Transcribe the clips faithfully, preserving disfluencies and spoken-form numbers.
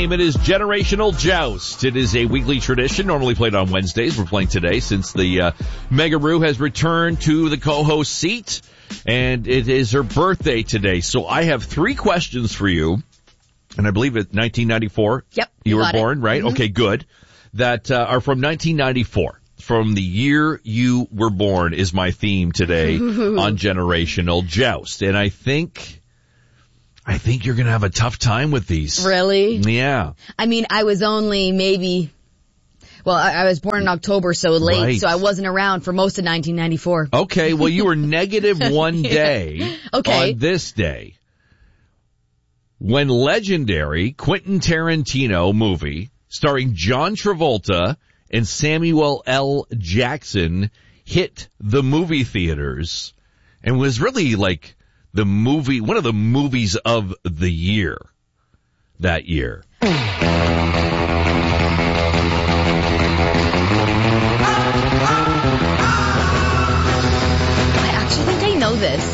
game. It is Generational Joust. It is a weekly tradition, normally played on Wednesdays. We're playing today since the uh, Megaroo has returned to the co-host seat, and it is her birthday today. So I have three questions for you, and I believe it's nineteen ninety-four. Yep. You, you were born, it. right? Mm-hmm. Okay, good. That uh, are from nineteen ninety-four. From the year you were born is my theme today on Generational Joust. And I think, I think you're going to have a tough time with these. Really? Yeah. I mean, I was only maybe, well, I, I was born in October, so late, right. so I wasn't around for most of nineteen ninety-four. Okay, well, you were negative one day okay. on this day when legendary Quentin Tarantino movie starring John Travolta and Samuel L. Jackson hit the movie theaters and was really like the movie, one of the movies of the year that year. I actually think I know this.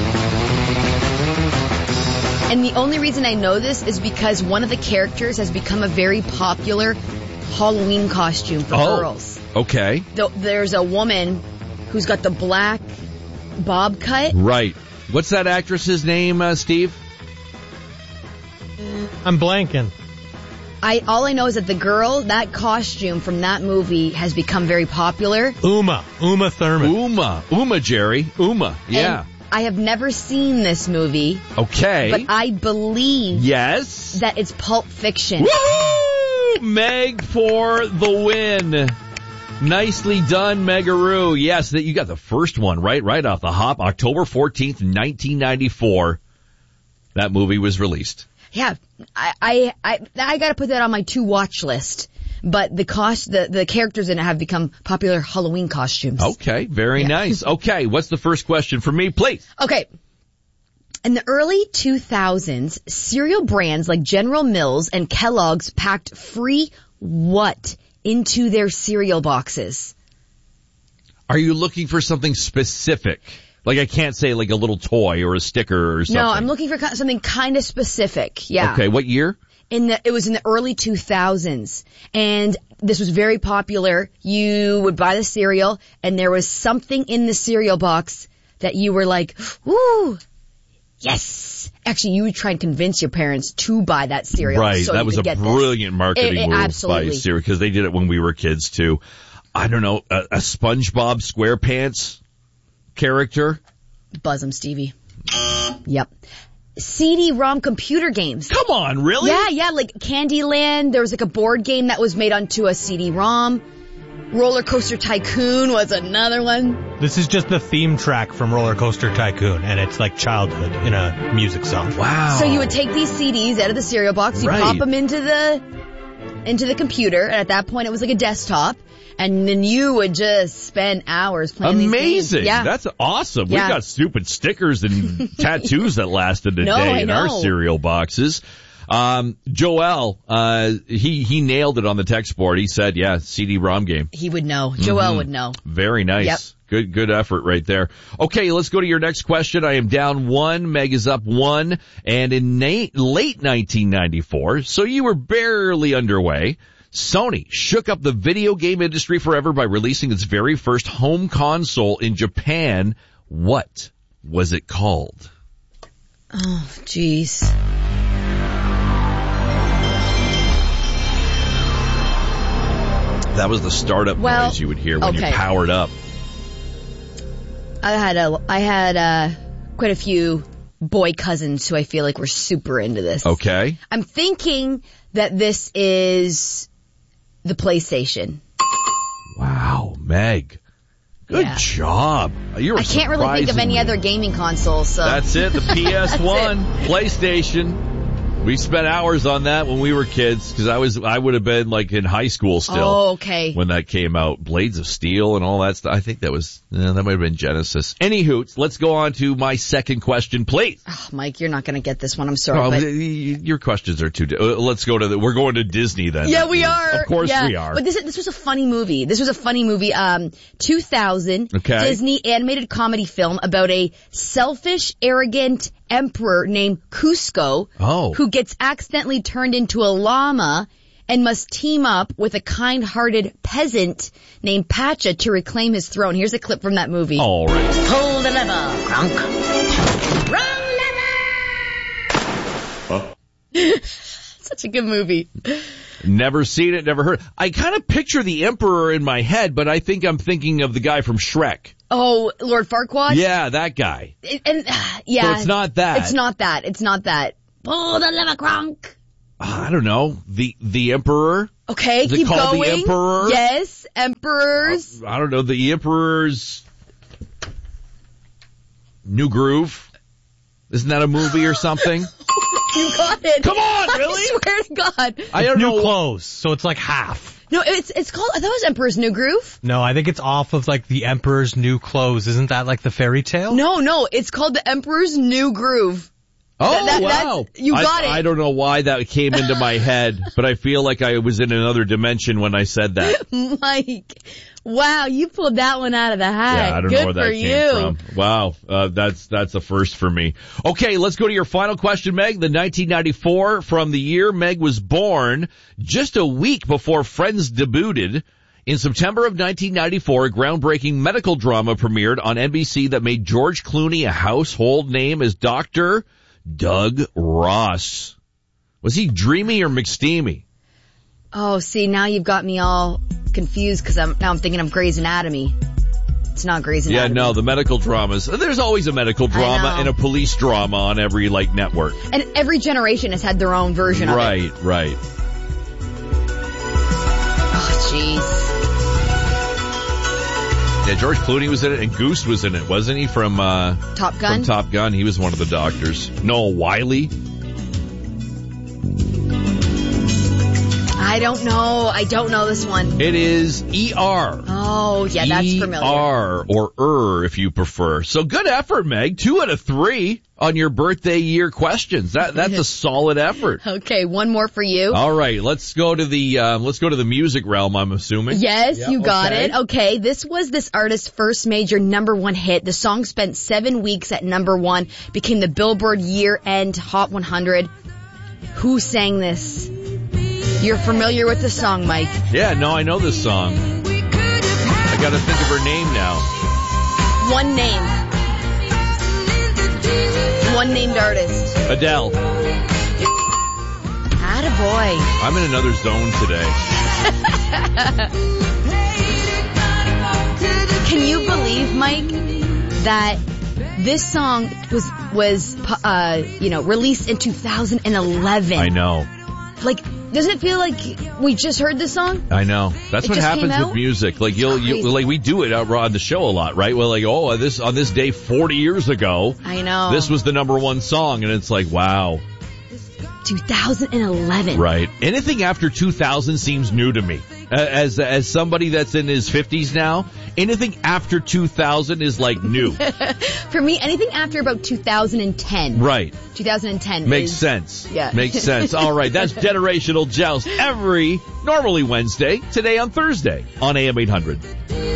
And the only reason I know this is because one of the characters has become a very popular Halloween costume for oh, girls. Okay. There's a woman who's got the black bob cut. Right. What's that actress's name, uh, Steve? I'm blanking. I all I know is that the girl, that costume from that movie has become very popular. Uma. Uma Thurman. Uma. Uma, Jerry. Uma. Yeah. And I have never seen this movie. Okay. But I believe yes. that it's Pulp Fiction. Woohoo! Meg for the win. Nicely done, Megaroo. Yes, that you got the first one right, right off the hop. October fourteenth, nineteen ninety-four. That movie was released. Yeah, I, I, I, I gotta put that on my to watch list. But the cost, the, the characters in it have become popular Halloween costumes. Okay, very yeah. nice. Okay, what's the first question for me, please? Okay. In the early two thousands, cereal brands like General Mills and Kellogg's packed free what into their cereal boxes? Are you looking for something specific? Like I can't say like a little toy or a sticker or something. No, I'm looking for something kind of specific. Yeah. Okay, what year? In the, it was in the early two thousands, and this was very popular. You would buy the cereal, and there was something in the cereal box that you were like, ooh, yes. Actually, you would try and convince your parents to buy that cereal. Right, so that you was could a get brilliant this. marketing it, it, move absolutely. by cereal, because they did it when we were kids too. I don't know, a, a SpongeBob SquarePants character? Buzz 'em, Stevie. Yep. C D ROM computer games. Come on, really? Yeah, yeah, like Candyland. There was like a board game that was made onto a C D ROM. Roller Coaster Tycoon was another one. This is just the theme track from Roller Coaster Tycoon, and it's like childhood in a music song. Wow. So you would take these C Ds out of the cereal box, you right. pop them into the into the computer, and at that point it was like a desktop, and then you would just spend hours playing Amazing. these games. Yeah. That's awesome. Yeah. We got stupid stickers and tattoos that lasted a no, day I in know. our cereal boxes. Um, Joel, uh, he, he nailed it on the text board. He said, yeah, C D ROM game. He would know. Joel mm-hmm. would know. Very nice. Yep. Good, good effort right there. Okay, let's go to your next question. I am down one. Meg is up one. And in na- late nineteen ninety-four, so you were barely underway, Sony shook up the video game industry forever by releasing its very first home console in Japan. What was it called? Oh, jeez. That was the startup well, noise you would hear when okay. you powered up. I had a, I had uh quite a few boy cousins who I feel like were super into this. Okay. I'm thinking that this is the PlayStation. Wow, Meg. Good yeah. job. You're I can't really think of any other gaming consoles. So. That's it, the P S one, PlayStation. We spent hours on that when we were kids, because I was, I would have been like in high school still. Oh, okay. When that came out. Blades of Steel and all that stuff. I think that was, eh, that might have been Genesis. Anywho, let's go on to my second question, please. Oh, Mike, you're not going to get this one. I'm sorry. Oh, but... your questions are too, uh, let's go to the, we're going to Disney then. Yeah, we are. Of course yeah. we are. But this, this was a funny movie. This was a funny movie. Um, two thousand okay. Disney animated comedy film about a selfish, arrogant, emperor named Cusco Oh. who gets accidentally turned into a llama and must team up with a kind-hearted peasant named Pacha to reclaim his throne. Here's a clip from that movie. All right. Pull the lever, Kronk. Wrong lever! Such a good movie. Never seen it, never heard. I kind of picture the Emperor in my head, but I think I'm thinking of the guy from Shrek. Oh, Lord Farquaad? Yeah, that guy. It- and, uh, yeah. So it's not that. It's not that. It's not that. Pull the lever, Kronk. I don't know. The the Emperor? Okay, Is it keep called the going. Emperor? Yes, emperors. I don't know. The Emperor's New Groove? Isn't that a movie or something? You got it. Come on, really? I swear to God. I don't New know. clothes, so it's like half. No, it's it's called, I thought it was Emperor's New Groove. No, I think it's off of like the Emperor's New Clothes. Isn't that like the fairy tale? No, no, it's called the Emperor's New Groove. Oh, That- that- wow. that's- you got I, it. I don't know why that came into my head, but I feel like I was in another dimension when I said that. Mike, wow, you pulled that one out of the hat. Yeah, I don't Good know where that for came you. from. Wow, uh, that's that's a first for me. Okay, let's go to your final question, Meg. The nineteen ninety-four, from the year Meg was born, just a week before Friends debuted. In September of nineteen ninety-four, a groundbreaking medical drama premiered on N B C that made George Clooney a household name as Doctor Doug Ross. Was he dreamy or McSteamy? Oh, see, now you've got me all confused because I'm now I'm thinking of Grey's Anatomy. It's not Grey's Yeah, Anatomy. no, the medical dramas. There's always a medical drama know. and a police drama on every, like, network. And every generation has had their own version of it. Right, right. Oh, jeez. Yeah, George Clooney was in it, and Goose was in it, wasn't he? From uh, Top Gun? From Top Gun, he was one of the doctors. Noah Wiley. I don't know. I don't know this one. It is E R. Oh, yeah, that's E familiar. R or er, if you prefer. So good effort, Meg. Two out of three on your birthday year questions. That that's a solid effort. Okay, one more for you. All right, let's go to the um, let's go to the music realm. I'm assuming. Yes, Yeah, you got okay. it. Okay, this was this artist's first major number one hit. The song spent seven weeks at number one, became the Billboard year-end Hot one hundred. Who sang this? You're familiar with the song, Mike. Yeah, no, I know this song. I got to think of her name now. One name. One named artist. Adele. Attaboy. I'm in another zone today. Can you believe, Mike, that this song was was uh you know released in two thousand eleven? I know. Like, doesn't it feel like we just heard this song? I know. That's It what just happens came with out? music. Like you'll, you Crazy. like we do it out on the show a lot, right? Well, like, oh, this on this day forty years ago, I know. this was the number one song, and it's like, wow, two thousand eleven. right? Anything after two thousand seems new to me. Uh, As as somebody that's in his fifties now, anything after two thousand is like new, For me, anything after about two thousand ten. right? two thousand ten Makes is, sense. Yeah. Makes sense. All right, that's Generational Joust every normally Wednesday, today on Thursday on A M eight hundred.